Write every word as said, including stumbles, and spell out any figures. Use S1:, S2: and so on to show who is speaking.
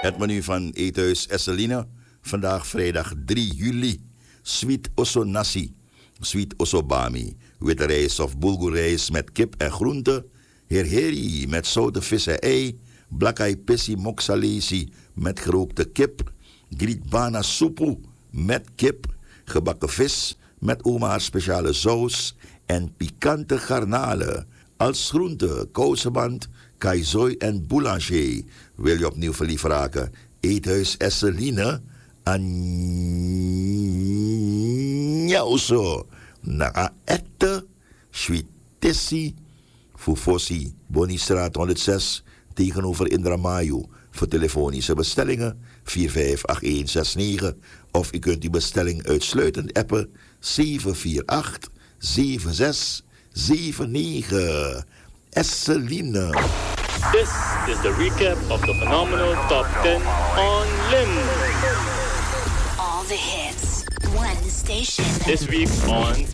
S1: Het menu van Eethuis Esseline. Vandaag vrijdag drie juli. Sweet osso nasi. Sweet osso bami. Witte rijst of bulgurrijst met kip en groenten. Herheri met zoute vis en ei. Blakai pissi moksalesi met gerookte kip. Grietbana soepu met kip. Gebakken vis met oma's speciale saus. En pikante garnalen. Als groente, kousenband, kaizoi en boulanger. Wil je opnieuw verliefd raken? Eethuis Esseline. Anjauso. Na ette. Sweetessi. Fufosi. Bonistraat honderdzes. Tegenover Indramayu. Voor telefonische bestellingen. vier vijf acht een zes negen. Of u kunt uw bestelling uitsluitend appen. zeven vier acht zeven zes zeven negen. Esseline.
S2: This is the recap of the phenomenal top ten on Lim.
S3: All the hits, one station.
S2: This week on